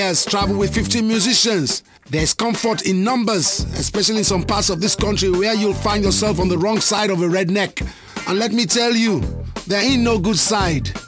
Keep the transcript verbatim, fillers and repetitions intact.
Yes, travel with fifteen musicians. There's comfort in numbers, especially in some parts of this country where you'll find yourself on the wrong side of a redneck. And let me tell you, there ain't no good side.